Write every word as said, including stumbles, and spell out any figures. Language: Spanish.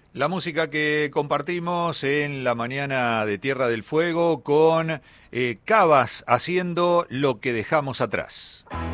La música que compartimos en la mañana de Tierra del Fuego con eh, Cabas haciendo Lo que dejamos atrás.